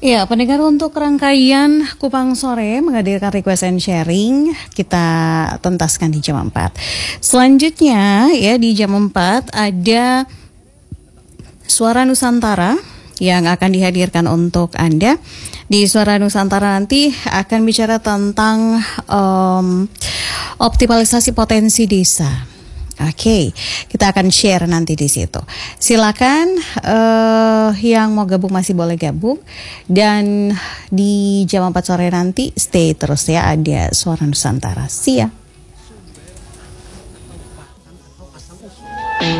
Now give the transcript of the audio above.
Ya, pendengar, untuk rangkaian Kupang Sore menghadirkan request and sharing, kita tuntaskan di jam 4. Selanjutnya ya, di jam 4 ada Suara Nusantara yang akan dihadirkan untuk Anda. Di Suara Nusantara nanti akan bicara tentang optimalisasi potensi desa. Oke, kita akan share nanti di situ. Silakan yang mau gabung masih boleh gabung. Dan di jam 4 sore nanti stay terus ya, ada Suara Nusantara. See ya.